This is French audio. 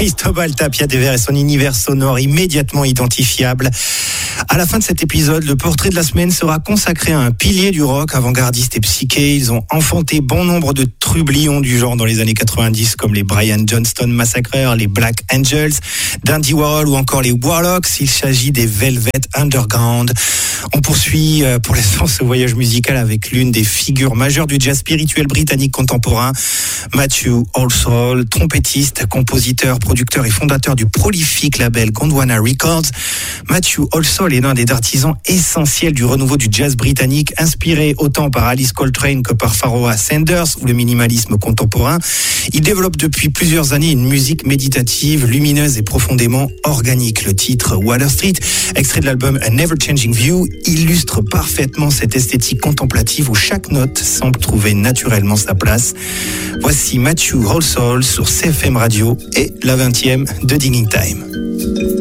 Cristobal Tapia de Vera et son univers sonore immédiatement identifiable. À la fin de cet épisode, le portrait de la semaine sera consacré à un pilier du rock avant-gardiste et psyché. Ils ont enfanté bon nombre de trublions du genre dans les années 90, comme les Brian Johnston Massacreurs, les Black Angels, d'Andy Warhol ou encore les Warlocks. Il s'agit des Velvet Underground. On poursuit pour l'instant ce voyage musical avec l'une des figures majeures du jazz spirituel britannique contemporain, Matthew Halsall, trompettiste, compositeur, producteur et fondateur du prolifique label Gondwana Records. Matthew Halsall est l'un des artisans essentiels du renouveau du jazz britannique, inspiré autant par Alice Coltrane que par Pharoah Sanders ou le minimalisme contemporain. Il développe depuis plusieurs années une musique méditative, lumineuse et profondément organique. Le titre Water Street, extrait de l'album A Never Changing View, illustre parfaitement cette esthétique contemplative où chaque note semble trouver naturellement sa place. Voici Matthew Halsall sur CFM Radio et la 20e de Digging Time.